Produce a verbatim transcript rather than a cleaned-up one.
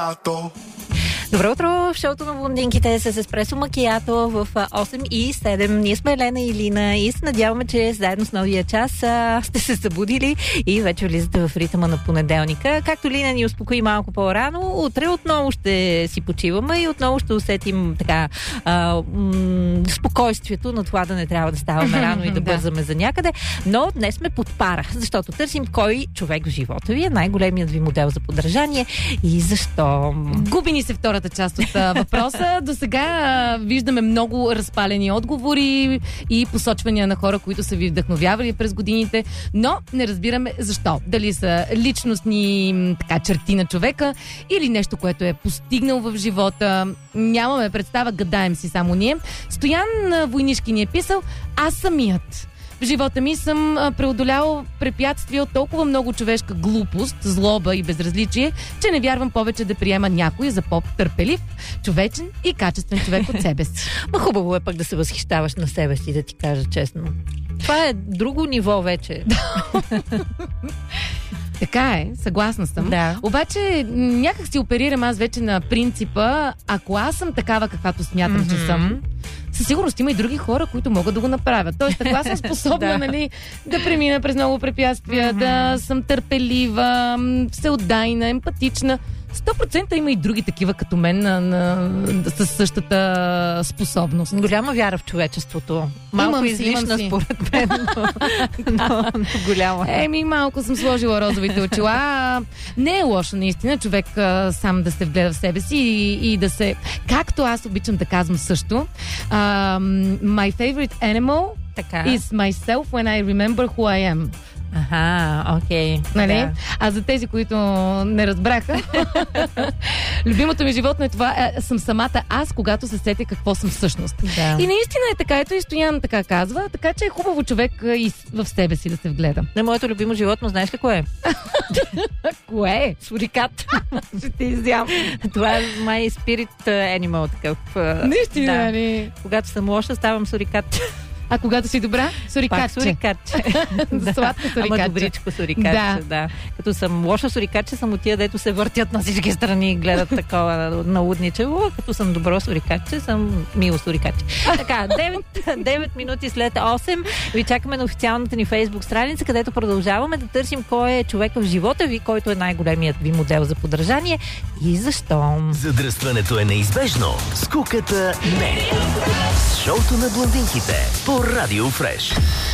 Добро утро! В шоуто на блондинките с еспресо макиято в осем и седем. Ние сме Елена и Лина и се надяваме, че заедно с новия час а, сте се събудили и вече влизате в ритъма на понеделника. Както Лина ни успокои малко по-рано, утре отново ще си почиваме и отново ще усетим така а, м- спокойствието на това да не трябва да ставаме рано и да бързаме за някъде. Но днес сме под пара, защото търсим кой човек в живота ви е най-големият ви модел за подражание и защо. Губи ни се втората част от а, въпроса. До сега а, виждаме много разпалени отговори и посочвания на хора, които са ви вдъхновявали през годините, но не разбираме защо. Дали са личностни така, черти на човека или нещо, което е постигнал в живота. Нямаме представа, гадаем си само ние. Стоян Войнишки ни е писал: аз самият в живота ми съм преодолял препятствия от толкова много човешка глупост, злоба и безразличие, че не вярвам повече да приема някой за по-търпелив, човечен и качествен човек от себе си. Ма хубаво е пък да се възхищаваш на себе си, да ти кажа честно. Това е друго ниво вече. Така е, съгласна съм. Да. Обаче някак си оперирам аз вече на принципа, ако аз съм такава, каквато смятам, mm-hmm. че съм, със сигурност има и други хора, които могат да го направят. Тоест, ако аз съм способна да. нали, да премина през много препятствия, mm-hmm. да съм търпелива, всеотдайна, емпатична, сто процента има и други такива като мен на, на, с същата способност. Голяма вяра в човечеството. Малко имам излишна си, според мен, но, но, но голяма. Еми, малко съм сложила розовите очила. Не е лошо наистина човек а, сам да се вгледа в себе си и, и да се... Както аз обичам да казвам също, а, my favorite animal така. is myself when I remember who I am. Аха, окей. Okay. Нали? Да. А за тези, които не разбраха, любимото ми животно е това, е, съм самата аз, когато се сетя какво съм всъщност. Да. И наистина е така, ето и Стоян така казва, така че е хубаво човек и в себе си да се вгледа. Не, моето любимо животно, знаеш ли кое е? Кое е? Сурикат. Ще ти изям. Това е my spirit animal, такъв. Наистина, да. ли? Когато съм лоша, ставам сурикат. А когато си добра? Сурикатче. Пак сурикатче. Да. Сладко сурикатче. Ама добричко сурикатче, да. да. Като съм лоша сурикатче, съм от тия, дето се въртят на всички страни и гледат такова налудничево. Като съм добро сурикатче, съм мило сурикатче. Така, девет минути след осем ви чакаме на официалната ни Фейсбук страница, където продължаваме да търсим кой е човек в живота ви, който е най-големият ви модел за подражание и защо. Задръстването е неизбежно. Скуката не. Шоуто на блондинките по Радио Фреш.